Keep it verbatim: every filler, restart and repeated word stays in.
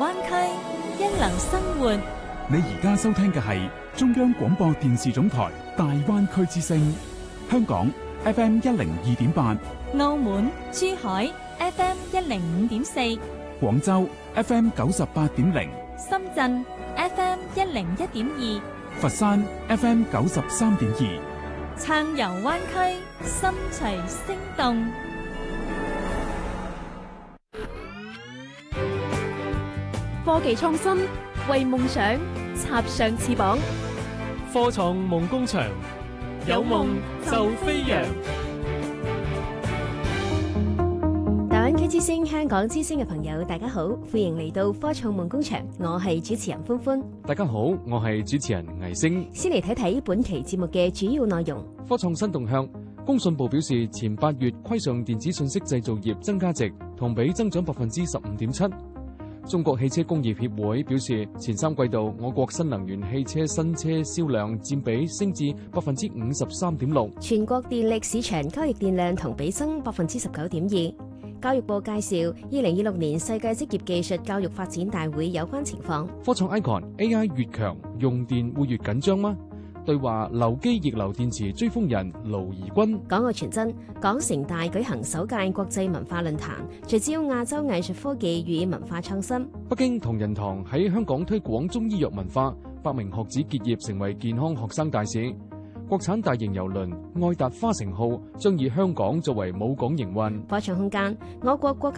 灣區，一流生活。 你而家收聽嘅係中央廣播電視總台大灣區之聲，香港 F M 一零二點八， 澳門、珠海 F M 一零五點四， 廣州 F M 九十八點零， 深圳 F M 一零一點二， 佛山 F M 九十三點二， 暢遊灣區，心隨聲動。 科技創新，為夢想插上翅膀。 科創夢工場，有夢就飛揚。 大灣區之聲、香港之聲嘅朋友，大家好，歡迎嚟到科創夢工場，我係主持人歡歡。 大家好，我係主持人魏星。 先嚟睇睇本期節目嘅主要內容。 科創新動向，工信部表示，前八月規上電子信息製造業增加值同比增長百分之十五點七。中國汽車工業協會表示，前三季度我國新能源汽車新車銷量佔比升至百分之五十三點六。 全國電力市場交易電量同比增百分之十九點二。教育部介紹二零二六年世界職業技術教育發展大會有關情況。 科創 icon A I 越強，用電會越緊張嗎？對話流機逆流電池追風人盧怡君。 港澳傳真，港城大舉行首屆國際文化論壇，聚焦亞洲藝術科技與文化創新。 北京同仁堂喺香港推廣中醫藥文化，百名學子結業成為健康學生大使。國產大型郵輪愛達花城號將以香港作為母港營運。 科創空間，我國國